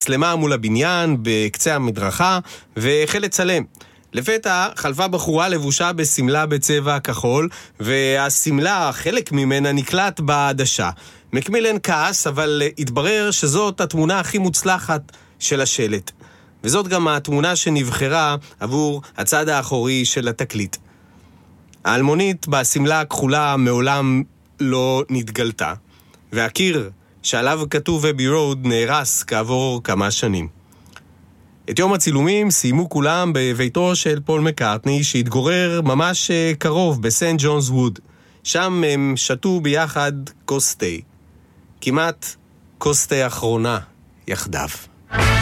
מצלמה מול הבניין בקצה המדרכה והחל לצלם. לפתע חלפה בחורה לבושה בסמלה בצבע כחול, והסמלה, חלק ממנה, נקלט בעדשה. מקמילן כעס, אבל התברר שזאת התמונה הכי מוצלחת של השלט. וזאת גם התמונה שנבחרה עבור הצד האחורי של התקליט. האלמונית בסמלה הכחולה מעולם לא נתגלתה, והקיר שעליו כתוב אבי רוד נהרס כעבור כמה שנים. את יום הצילומים סיימו כולם בביתו של פול מקארטני, שהתגורר ממש קרוב בסנט ג'ונס ווד. שם הם שתו ביחד כוס תה, כמעט כוס תה אחרונה יחדיו.